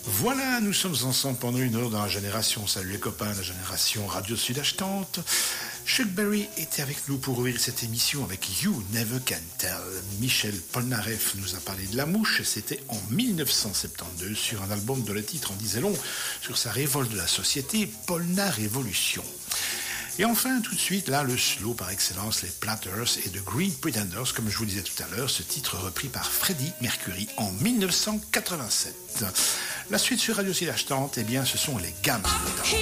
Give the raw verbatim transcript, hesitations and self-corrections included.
Voilà, nous sommes ensemble pendant une heure dans la génération. Salut les copains de la génération Radio Sud Achetante. Chuck Berry était avec nous pour ouvrir cette émission avec You Never Can Tell. Michel Polnareff nous a parlé de La Mouche. C'était en dix-neuf cent soixante-douze sur un album dont le titre en disait long sur sa révolte de la société, Polna Révolution. Et enfin, tout de suite, là, le slow par excellence, les Platters et The Great Pretenders, comme je vous disais tout à l'heure, ce titre repris par Freddie Mercury en dix-neuf cent quatre-vingt-sept. La suite sur Radio Sud Achetante, eh bien, ce sont les Gammes notamment.